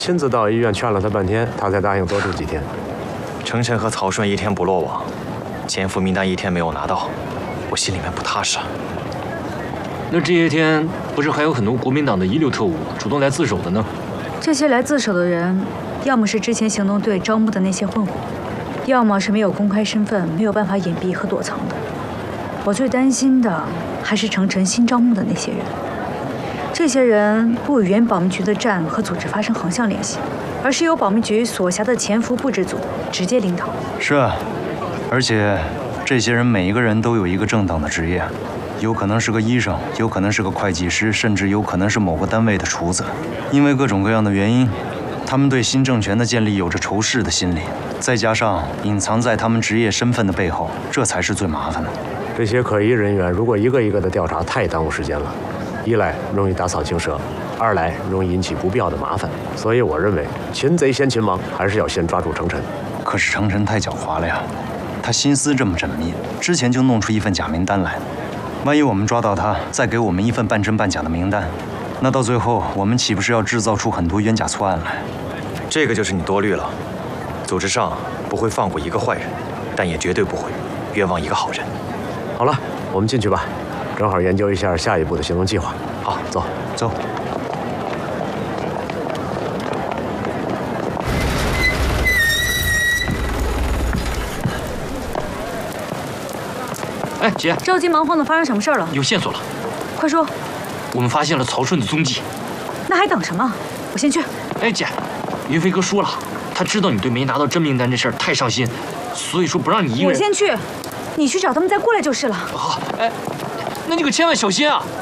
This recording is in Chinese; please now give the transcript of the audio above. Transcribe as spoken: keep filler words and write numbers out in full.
亲自到医院劝了他半天，他才答应多住几天。 程晨和曹顺一天不落网，潜伏名单一天没有拿到，我心里面不踏实。 那这些天不是还有很多国民党的一流特务主动来自首的呢？ 这些来自首的人，要么是之前行动队招募的那些混混，要么是没有公开身份、没有办法掩蔽和躲藏的。我最担心的还是程晨新招募的那些人。这些人不与原保密局的站和组织发生横向联系，而是由保密局所辖的潜伏布置组直接领导。 是啊，而且这些人每一个人都有一个正当的职业，有可能是个医生，有可能是个会计师，甚至有可能是某个单位的厨子。因为各种各样的原因，他们对新政权的建立有着仇视的心理，再加上隐藏在他们职业身份的背后，这才是最麻烦的。 这些可疑人员如果一个一个的调查，太耽误时间了。一来容易打草惊蛇，二来容易引起不必要的麻烦。所以我认为，擒贼先擒王，还是要先抓住程晨。 可是程晨太狡猾了呀，他心思这么缜密，之前就弄出一份假名单来。万一我们抓到他，再给我们一份半真半假的名单，那到最后我们岂不是要制造出很多冤假错案来？ 这个就是你多虑了。组织上不会放过一个坏人，但也绝对不会冤枉一个好人。 好了，我们进去吧，正好研究一下下一步的行动计划。 好，走走。 哎，姐， 着急忙慌的，发生什么事儿了？ 有线索了， 快说。 我们发现了曹顺的踪迹。 那还等什么？我先去。 哎，姐，云飞哥说了，他知道你对没拿到真名单这事儿太上心，所以说不让你一个人。 我先去，你去找他们再过来就是了。 好，哎，那你可千万小心啊！